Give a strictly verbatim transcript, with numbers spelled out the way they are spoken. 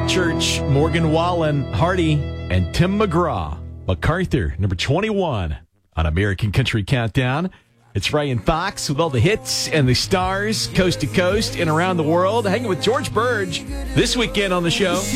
Church, Morgan Wallen, Hardy, and Tim McGraw. MacArthur, number twenty-one on American Country Countdown. It's Ryan Fox with all the hits and the stars, coast to coast and around the world. Hanging with George Burge this weekend on the show.